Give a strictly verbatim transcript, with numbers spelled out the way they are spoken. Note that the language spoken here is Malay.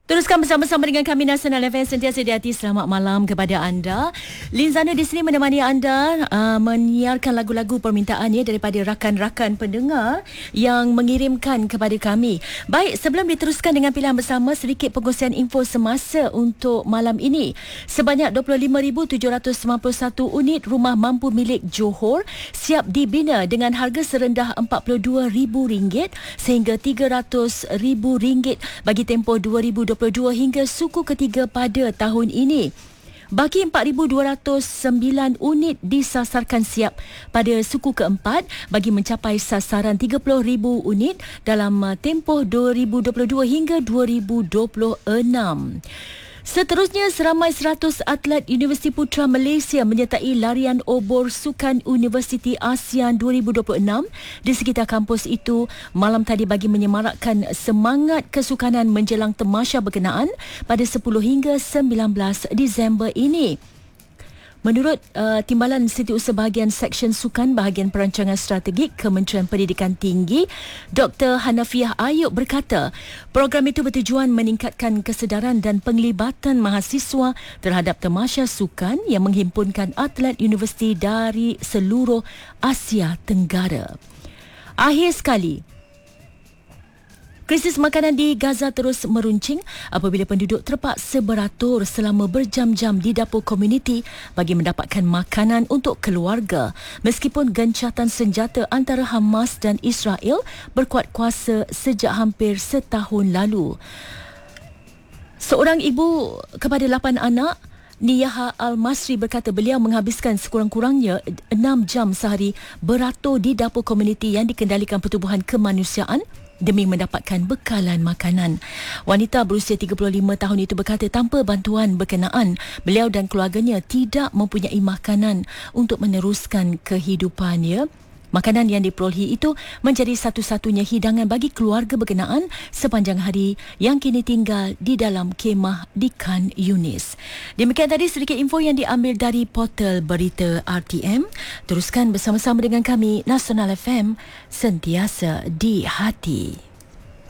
Teruskan bersama-sama dengan kami Nasional F M sentiasa di hati. Selamat malam kepada anda. Linzana di sini menemani anda uh, menyiarkan lagu-lagu permintaan ya daripada rakan-rakan pendengar yang mengirimkan kepada kami. Baik, sebelum diteruskan dengan pilihan bersama, sedikit pengkongsian info semasa untuk malam ini. Sebanyak dua puluh lima ribu tujuh ratus sembilan puluh satu unit rumah mampu milik Johor siap dibina dengan harga serendah empat puluh dua ribu ringgit sehingga tiga ratus ribu ringgit bagi tempoh dua ribu dua puluh dua hingga suku ketiga pada tahun ini. Bagi empat ribu dua ratus sembilan unit disasarkan siap pada suku keempat bagi mencapai sasaran tiga puluh ribu unit dalam tempoh dua ribu dua puluh dua hingga dua ribu dua puluh enam. Seterusnya, seramai seratus atlet Universiti Putra Malaysia menyertai larian obor Sukan Universiti ASEAN dua ribu dua puluh enam di sekitar kampus itu malam tadi bagi menyemarakkan semangat kesukanan menjelang tamasya berkenaan pada sepuluh hingga sembilan belas Disember ini. Menurut uh, Timbalan Setiausaha Bahagian Seksyen Sukan Bahagian Perancangan Strategik Kementerian Pendidikan Tinggi, Doktor Hanafiah Ayub berkata, program itu bertujuan meningkatkan kesedaran dan penglibatan mahasiswa terhadap tamasya sukan yang menghimpunkan atlet universiti dari seluruh Asia Tenggara. Akhir sekali, krisis makanan di Gaza terus meruncing apabila penduduk terpaksa beratur selama berjam-jam di dapur komuniti bagi mendapatkan makanan untuk keluarga meskipun gencatan senjata antara Hamas dan Israel berkuat kuasa sejak hampir setahun lalu. Seorang ibu kepada lapan anak, Niyaha Al-Masri berkata beliau menghabiskan sekurang-kurangnya enam jam sehari beratur di dapur komuniti yang dikendalikan Pertubuhan Kemanusiaan demi mendapatkan bekalan makanan. Wanita berusia tiga puluh lima tahun itu berkata tanpa bantuan berkenaan, beliau dan keluarganya tidak mempunyai makanan untuk meneruskan kehidupannya. Makanan yang diperolehi itu menjadi satu-satunya hidangan bagi keluarga berkenaan sepanjang hari yang kini tinggal di dalam kemah di Khan Yunis. Demikian tadi sedikit info yang diambil dari portal berita R T M. Teruskan bersama-sama dengan kami Nasional F M, sentiasa di hati.